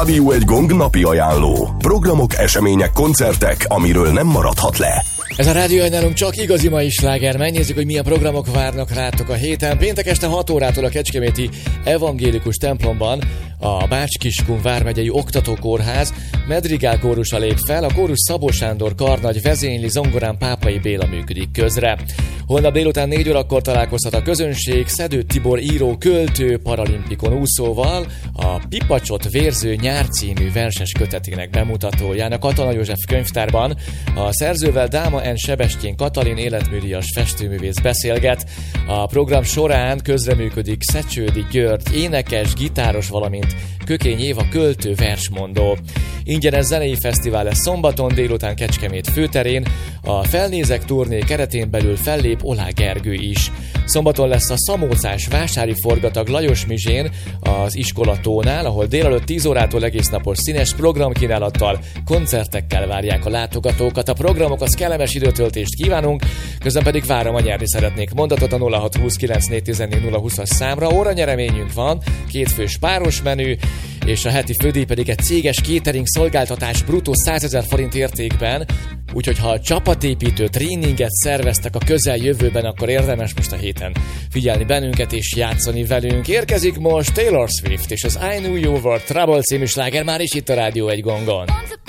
Rádió Egy Gong napi ajánló. Programok, események, koncertek, amiről nem maradhat le. Ez a Rádió Egy nálunk csak igazi mai sláger. Megnézzük, hogy milyen programok várnak rátok a héten. Péntek este 6 órától a Kecskeméti Evangélikus templomban a Bács-Kiskun vármegyei oktatókórház Medrigál kórusa lép fel, a kórus Szabó Sándor karnagy vezényli, zongorán Pápai Béla működik közre. Holnap délután 4 órakor találkozhat a közönség Szedő Tibor író, költő, paralimpikon úszóval a Pipacsot vérző nyár című verses kötetének bemutatóján a Katona József könyvtárban. A szerzővel Dáma N. Sebestyén Katalin életműdíjas festőművész beszélget. A program során közreműködik Szecsődi György, énekes, gitáros, valamint Kökény Éva költő, versmondó. Ingyenes zenei fesztivál lesz szombaton délután Kecskemét főterén, a Felnézek turné keretén belül fellép Olá Gergő is. Szombaton lesz a szamócás vásári forgatag Lajos Mizsén az iskolatónál, ahol délelőtt 10 órától egész napos színes programkínálattal, koncertekkel várják a látogatókat. A programokhoz kellemes időtöltést kívánunk, közben pedig várom, a nyerni szeretnék mondatot a 0629414020-as számra. Óranyereményünk van, 2 fős páros menü, és a heti fődíj pedig egy céges catering szolgáltatás bruttó 100 000 forint értékben. Úgyhogy ha csapatépítő tréninget szerveztek a közeljövőben, akkor érdemes most a héten figyelni bennünket és játszani velünk. Érkezik most Taylor Swift és az I Knew You Were Trouble című sláger már is itt a Rádió Egy Gongon.